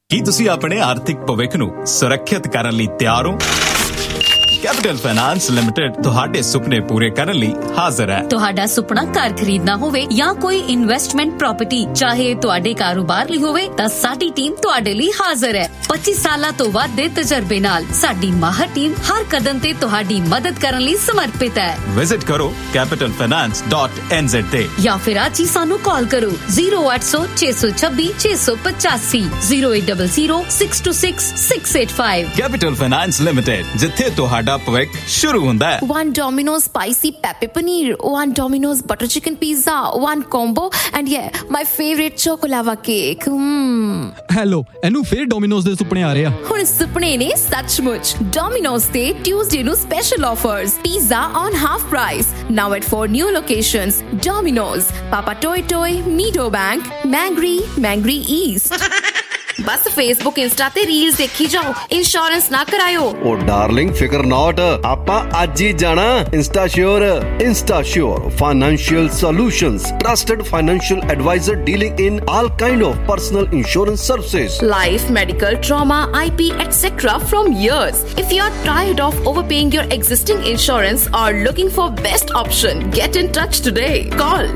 ਕੀ ਤੁਸੀਂ ਆਪਣੇ ਆਰਥਿਕ ਭਵਿੱਖ ਨੂੰ ਸੁਰੱਖਿਅਤ ਕਰਨ ਲਈ ਤਿਆਰ ਹੋ? ਕੈਪੀਟਲ ਫਾਈਨਾਂਸ ਲਿਮਟਿਡ ਤੁਹਾਡੇ ਸੁਪਨੇ ਪੂਰੇ ਕਰਨ ਲਈ ਹਾਜ਼ਰ ਹੈ। ਤੁਹਾਡਾ ਸੁਪਨਾ ਘਰ ਖਰੀਦਣਾ ਹੋਵੇ ਜਾਂ ਕੋਈ ਇਨਵੈਸਟਮੈਂਟ ਪ੍ਰਾਪਰਟੀ, ਚਾਹੇ ਤੁਹਾਡੇ ਕਾਰੋਬਾਰ ਲਈ ਹੋਵੇ, ਤਾਂ ਸਾਡੀ ਟੀਮ ਤੁਹਾਡੇ ਲਈ ਹਾਜ਼ਰ ਹੈ। 25 ਸਾਲਾਂ ਤੋਂ ਵੱਧ ਦੇ ਤਜਰਬੇ ਨਾਲ ਸਾਡੀ ਮਾਹਰ ਟੀਮ ਹਰ ਕਦਮ ਤੇ ਤੁਹਾਡੀ ਮਦਦ ਕਰਨ ਲਈ ਸਮਰਪਿਤ ਹੈ। ਵਿਜ਼ਿਟ ਕਰੋ capitalfinance.nz ਤੇ ਜਾਂ ਫਿਰ ਅੱਜ ਹੀ ਸਾਨੂੰ ਕਾਲ ਕਰੋ 0800 626 685 0800 626 685। ਕੈਪੀਟਲ ਫਾਈਨਾਂਸ ਲਿਮਟਿਡ, ਜਿੱਥੇ ਤੁਹਾਡਾ ਭਵਿੱਖ ਸ਼ੁਰੂ ਹੁੰਦਾ ਹੈ। One Domino's spicy pepper paneer, one Domino's butter chicken pizza, one combo, and yeah, my favorite chocolava cake. Hello, ਇਹਨੂੰ ਫੇਰ ਡੋਮਿਨੋਜ਼ ਦੇ ਸੁਪਨੇ ਆ ਰਹੇ ਆ। ਹੁਣ ਸੁਪਨੇ ਨੇ ਸੱਚਮੁੱਚ। Domino's ਤੇ Tuesday ਨੂੰ special offers. Pizza on half price. Now at 4 new locations. Domino's, Papa Toy Toy, Meadow Bank, Mangry East. Bus Facebook Insta ਤੇ ਰੀਲਸ ਦੇਖੀ ਜਾਓ, ਇੰਸ਼ੋਰੈਂਸ ਨਾ ਕਰਾਇਓ। ਓ ਡਾਰਲਿੰਗ ਫਿਕਰ ਨਾਟ, ਆਪਾਂ ਅੱਜ ਹੀ ਜਾਣਾ InstaSure Financial Solutions, trusted financial advisor dealing in all kind of personal insurance services, life, medical, trauma, IP, etc. from years. If you are tired of overpaying your existing insurance or looking for best option, get in touch today. Call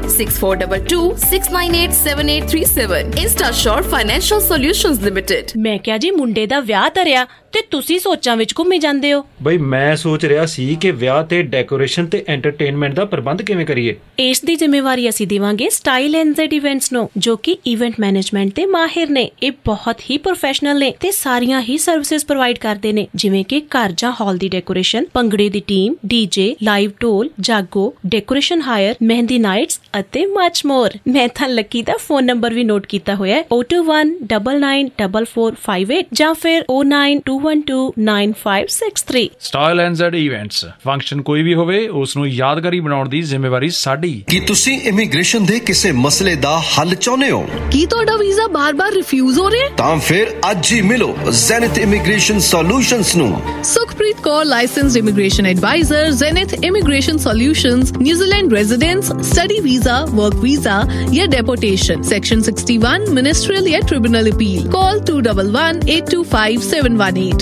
6422-698-7837. InstaSure Financial Solutions Limited. ਮੈਂ ਕਿਹਾ ਜੀ ਮੁੰਡੇ ਦਾ ਵਿਆਹ ਧਰਿਆ ਤੇ ਤੁਸੀਂ ਸੋਚਾਂ ਵਿੱਚ ਘੁੰਮੀ ਜਾਂਦੇ ਹੋ। ਬਈ ਮੈਂ ਸੋਚ ਰਿਹਾ ਸੀ ਕਿ ਵਿਆਹ ਤੇ ਡੈਕੋਰੇਸ਼ਨ ਤੇ ਐਂਟਰਟੇਨਮੈਂਟ ਦਾ ਪ੍ਰਬੰਧ ਕਿਵੇਂ ਕਰੀਏ। ਇਸ ਦੀ ਜ਼ਿੰਮੇਵਾਰੀ ਅਸੀਂ ਦੇਵਾਂਗੇ ਸਟਾਈਲ NZ ਇਵੈਂਟਸ ਨੂੰ, ਜੋ ਕਿ ਇਵੈਂਟ ਮੈਨੇਜਮੈਂਟ ਤੇ ਮਾਹਿਰ ਨੇ। ਇਹ ਬਹੁਤ ਹੀ ਪ੍ਰੋਫੈਸ਼ਨਲ ਨੇ ਤੇ ਸਾਰੀਆਂ ਹੀ ਸਰਵਿਸਿਜ਼ ਪ੍ਰੋਵਾਈਡ ਕਰਦੇ ਨੇ, ਜਿਵੇਂ ਕਿ ਘਰ ਜਾਂ ਹਾਲ ਦੀ ਡੈਕੋਰੇਸ਼ਨ, ਭੰਗੜੇ ਦੀ ਟੀਮ, DJ, ਲਾਈਵ ਢੋਲ, ਜਾਗੋ, ਡੈਕੋਰੇਸ਼ਨ ਹਾਇਰ, ਮਹਿੰਦੀ ਨਾਈਟਸ ਅਤੇ ਮਚ ਮੋਰ। ਮੈਂ ਤਾਂ ਲੱਕੀ ਦਾ ਫੋਨ ਨੰਬਰ ਵੀ ਨੋਟ ਕੀਤਾ ਹੋਇਆ ਹੈ 021994458 ਜਾਂ ਫਿਰ 092129563। Style NZ events. ਫੰਕਸ਼ਨ ਕੋਈ ਵੀ ਹੋਵੇ, ਉਸ ਨੂੰ ਯਾਦਗਾਰੀ ਬਣਾਉਣ ਦੀ ਜ਼ਿੰਮੇਵਾਰੀ ਸਾਡੀ। ਕੀ ਤੁਸੀਂ ਇਮੀਗ੍ਰੇਸ਼ਨ ਦੇ ਕਿਸੇ ਮਸਲੇ ਦਾ ਹੱਲ ਚਾਹੁੰਦੇ ਹੋ? ਕੀ ਤੁਹਾਡਾ ਵੀਜ਼ਾ ਬਾਰ-ਬਾਰ ਰਿਫਿਊਜ਼ ਹੋ ਰਿਹਾ? ਤਾਂ ਫਿਰ ਅੱਜ ਹੀ ਮਿਲੋ Zenith Immigration Solutions ਨੂੰ। Sukhpreet Kaur, licensed immigration advisor, Zenith Immigration Solutions, New Zealand residence, study visa, work visa ਜਾਂ ਡੈਪੋਰਟੇਸ਼ਨ, ਸੈਕਸ਼ਨ 61 ਮਿਨਿਸਟਰੀਅਲ ਜਾਂ ਟ੍ਰਿਬਿਊਨਲ ਅਪੀਲ। ਕਾਲ 2118257718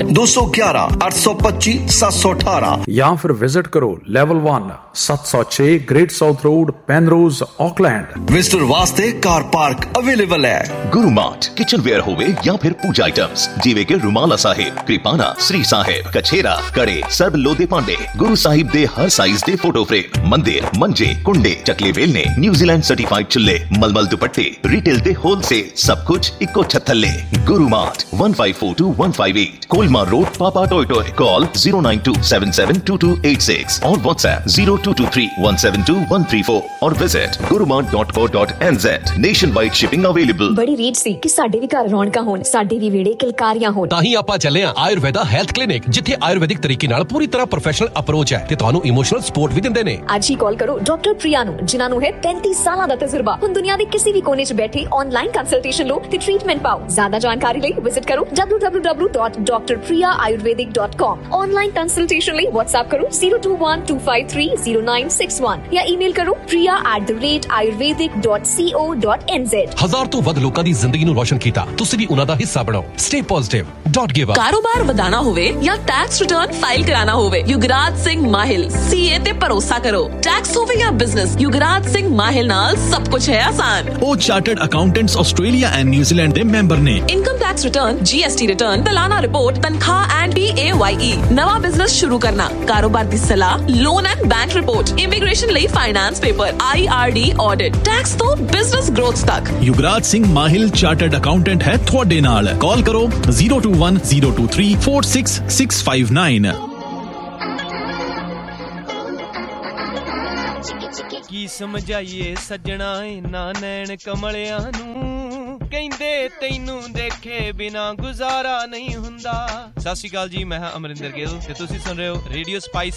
211-825-718 ਜਾਂ ਫਿਰ ਵਿਜ਼ਿਟ ਕਰੋ level 1 706 great south road, ਪੈਨਰੋਜ਼, Auckland. Visitor ਵਾਸਤੇ ਕਾਰ ਪਾਰਕ ਅਵੇਲੇਬਲ ਹੈ। ਗੁਰੂ ਮਾਰਟ ਕਿਚਨ ਵੇਅਰ ਹੋਵੇ ਜਾਂ ਫਿਰ ਪੂਜਾ ਆਈਟਮਸ, ਜਿਵੇਂ ਕਿ ਰੁਮਾਲਾ ਸਾਹਿਬ, ਕਿਰਪਾਨਾ, ਸ੍ਰੀ ਸਾਹਿਬ, ਕਛੇਰਾ, ਕੜੇ, ਸਰਬ ਲੋਦੇ ਭਾਂਡੇ, ਗੁਰੂ ਸਾਹਿਬ ਦੇ ਹਰ ਸਾਈਜ਼ ਦੇ ਫੋਟੋ ਫਰੇਮ, ਮੰਦਿਰ, ਮੰਜੇ, ਕੁੰਡੇ, ਚਕਲੇ ਵੇਲਨੇ, ਨਿਊਜ਼ੀਲੈਂਡ ਸਰਟੀਫਾਈਡ ਚੁੱਲੇ, ਮਲਮਲ ਦੁਪੱਟੇ, ਰੀਟੇਲ ਤੇ ਹੋਲਸੇਲ, ਸਭ ਕੁਝ ਇੱਕੋ ਛੱਤ ਥੱਲੇ। ਗੁਰੂ ਮਾਰਟ 1542-158 ਕੋਲਮਾ ਰੋਡ, ਪਾਪਾ ਟੋਏ ਟੋਏ। ਕਾਲ 092772286 और WhatsApp 0223172134 और visit gurumart.co.nz। Nationwide shipping available। ਬੜੀ ਰੀਝ ਸੀ ਕਿ ਸਾਡੇ ਵੀ ਘਰ ਰੌਣਕਾਂ ਹੋਣ, ਸਾਡੇ ਵੀ ਵਿਹੜੇ ਕਿਲਕਾਰੀਆਂ ਹੋਣ। ਤਾਂ ਹੀ ਆਪਾਂ ਚੱਲੇ ਆ ਆਯੁਰਵੇਦਾ ਹੈਲਥ ਕਲੀਨਿਕ, ਜਿੱਥੇ ਆਯੁਰਵੈਦਿਕ ਤਰੀਕੇ ਨਾਲ ਪੂਰੀ ਤਰ੍ਹਾਂ ਪ੍ਰੋਫੈਸ਼ਨਲ ਅਪਰੋਚ ਹੈ ਤੇ ਤੁਹਾਨੂੰ ਇਮੋਸ਼ਨਲ ਸਪੋਰਟ ਵੀ ਦਿੰਦੇ ਨੇ। ਅੱਜ ਹੀ ਕਾਲ ਕਰੋ ਡਾਕਟਰ ਪ੍ਰਿਆ ਨੂੰ, ਜਿਨ੍ਹਾਂ ਨੂੰ ਹੈ 33 ਸਾਲਾਂ ਦਾ ਤਜਰਬਾ। ਹੁਣ ਦੁਨੀਆ ਦੇ ਕਿਸੇ ਵੀ ਕੋਨੇ 'ਚ ਬੈਠੇ ਆਨਲਾਈਨ ਕੰਸਲਟੇਸ਼ਨ ਲਓ ਤੇ ਟ੍ਰੀਟਮੈਂਟ ਪਾਓ। ਜ਼ਿਆਦਾ ਜਾਣਕਾਰੀ ਲਈ ਵਿਜ਼ਿਟ ਕਰੋ www.drpriyaayurvedic.com। ਆਨਲਾਈਨ ਕੰਸਲਟੇਸ਼ਨ ਲਈ WhatsApp ਕਰੋ 0212530961 ਜਾਂ ਈਮੇਲ ਕਰੋ priya@ayurvedic.co.nz। 1000 ਤੋਂ ਵੱਧ ਲੋਕਾਂ ਦੀ ਜ਼ਿੰਦਗੀ ਨੂੰ ਰੋਸ਼ਨ ਕੀਤਾ, ਤੁਸੀਂ ਵੀ ਉਹਨਾਂ ਦਾ ਹਿੱਸਾ ਬਣੋ। Stay positive, don't give up. ਕਾਰੋਬਾਰ ਵਧਾਉਣਾ ਹੋਵੇ ਜਾਂ ਟੈਕਸ ਰਿਟਰਨ ਫਾਈਲ ਕਰਾਉਣਾ ਹੋਵੇ, ਯੁਗਰਾਜ ਸਿੰਘ ਮਾਹਿਲ CA ਤੇ ਭਰੋਸਾ ਕਰੋ। ਟੈਕਸ ਹੋਵੇ ਜਾਂ ਬਿਜ਼ਨਸ, ਯੁਗਰਾਜ ਸਿੰਘ ਮਾਹਿਲ ਨਾਲ ਸਭ ਕੁਝ ਹੈ ਆਸਾਨ। ਉਹ chartered accountants Australia and New Zealand ਦੇ ਮੈਂਬਰ ਨੇ। Income tax return, GST return, ਸਾਲਾਨਾ ਰਿਪੋਰਟ, ਤਨਖਾਹ ਐਂਡ PAYE। ਨਵਾਂ ਬਿਜ਼ਨਸ ਸ਼ੁਰੂ ਕਰਨਾ, ਕਾਰੋਬਾਰ ਦੀ ਸਲਾਹ, loan and bank report, immigration ਲਈ finance paper, IRD audit, tax ਤੋਂ ਬਿਜ਼ਨਸ ਗ੍ਰੋਥ ਤੱਕ। ਯੁਗਰਾਜ ਸਿੰਘ ਮਾਹਿਲ ਚਾਰਟਰਡ ਅਕਾਊਂਟੈਂਟ ਹੈ ਤੁਹਾਡੇ ਨਾਲ। ਕਾਲ ਕਰੋ 02102346659। ਕੀ ਸਮਝਾਈਏ ਸੱਜਣਾ ਇਹਨਾਂ ਨੈਣ ਕਮਲਿਆਂ ਨੂੰ, ਕਹਿੰਦੇ ਤੈਨੂੰ ਦੇਖੇ ਬਿਨਾ ਗੁਜ਼ਾਰਾ ਨਹੀਂ ਹੁੰਦਾ। ਸਤਿ ਸ਼੍ਰੀ ਅਕਾਲ ਜੀ, ਮੈਂ ਹਾਂ ਅਮਰਿੰਦਰ ਗਿੱਲ ਤੇ ਤੁਸੀਂ ਸੁਣ ਰਹੇ ਹੋ ਰੇਡੀਓ ਸਪਾਈਸ